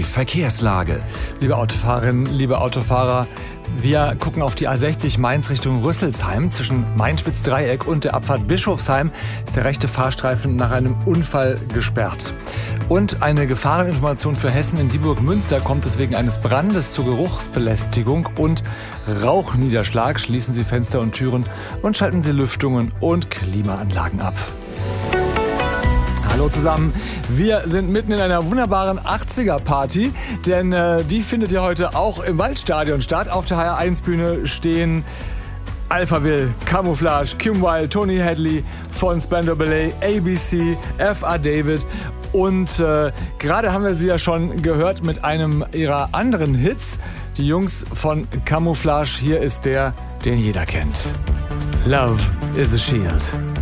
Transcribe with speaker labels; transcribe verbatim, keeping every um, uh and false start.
Speaker 1: Die Verkehrslage.
Speaker 2: Liebe Autofahrerinnen, liebe Autofahrer, wir gucken auf die A sechzig Mainz Richtung Rüsselsheim. Zwischen Main-Spitz-Dreieck und der Abfahrt Bischofsheim ist der rechte Fahrstreifen nach einem Unfall gesperrt. Und eine Gefahreninformation für Hessen: in Dieburg-Münster kommt es wegen eines Brandes zur Geruchsbelästigung und Rauchniederschlag. Schließen Sie Fenster und Türen und schalten Sie Lüftungen und Klimaanlagen ab. Hallo zusammen, wir sind mitten in einer wunderbaren achtziger-Party, denn äh, die findet ja heute auch im Waldstadion statt. Auf der H R eins Bühne stehen Alphaville, Camouflage, Kim Wilde, Tony Hadley von Spandau Ballet, A B C, F A David und äh, gerade haben wir sie ja schon gehört mit einem ihrer anderen Hits, die Jungs von Camouflage. Hier ist der, den jeder kennt. Love is a Shield.